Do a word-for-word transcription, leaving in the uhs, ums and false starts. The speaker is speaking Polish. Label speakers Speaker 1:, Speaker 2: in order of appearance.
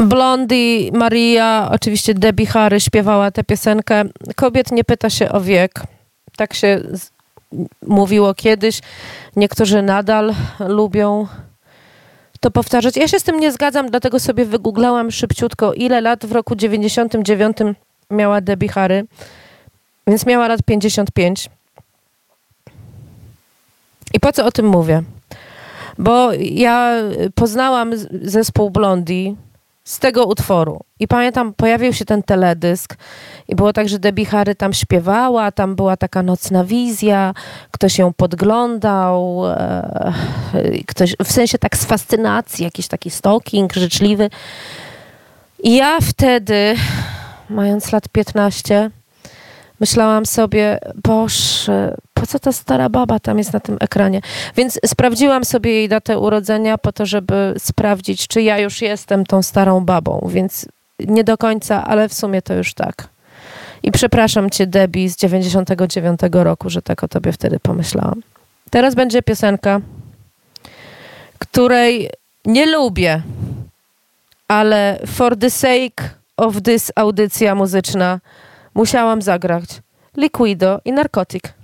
Speaker 1: Blondie, Maria, oczywiście Debbie Harry śpiewała tę piosenkę. Kobiet nie pyta się o wiek. Tak się z- mówiło kiedyś. Niektórzy nadal lubią to powtarzać. Ja się z tym nie zgadzam, dlatego sobie wygooglałam szybciutko, ile lat w roku dziewięćdziesiątym dziewiątym miała Debbie Harry. Więc miała lat pięćdziesiąt pięć. I po co o tym mówię? Bo ja poznałam z- zespół Blondie z tego utworu. I pamiętam, pojawił się ten teledysk i było tak, że Debbie Harry tam śpiewała, tam była taka nocna wizja, ktoś ją podglądał, e, ktoś, w sensie tak z fascynacji, jakiś taki stalking życzliwy. I ja wtedy, mając lat piętnaście, myślałam sobie, Boże, po co ta stara baba tam jest na tym ekranie? Więc sprawdziłam sobie jej datę urodzenia po to, żeby sprawdzić, czy ja już jestem tą starą babą. Więc nie do końca, ale w sumie to już tak. I przepraszam cię, Debbie, z dziewięćdziesiątego dziewiątego roku, że tak o tobie wtedy pomyślałam. Teraz będzie piosenka, której nie lubię, ale for the sake of this audycja muzyczna musiałam zagrać Liquido i Narcotic.